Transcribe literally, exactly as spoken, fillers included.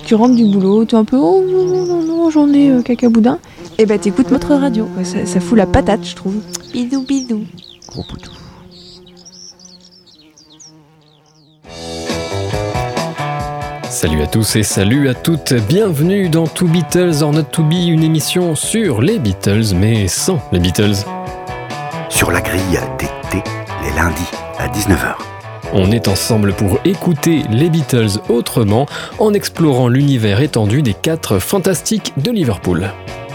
tu rentres du boulot, t'es un peu oh non, non, non, j'en ai euh, caca boudin, et bah t'écoutes notre radio. Ouais, ça, ça fout la patate, je trouve. Bidou, bidou. Gros poutou. Salut à tous et salut à toutes, bienvenue dans To Beatles or Not To Be, une émission sur les Beatles mais sans les Beatles. Sur la grille d'été, les lundis à dix-neuf heures. On est ensemble pour écouter les Beatles autrement, en explorant l'univers étendu des quatre fantastiques de Liverpool.